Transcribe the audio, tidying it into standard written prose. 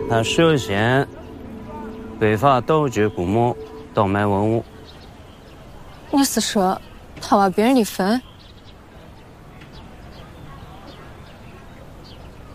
他涉嫌非法盗掘古墓、倒卖文物。 你是说他挖别人的坟？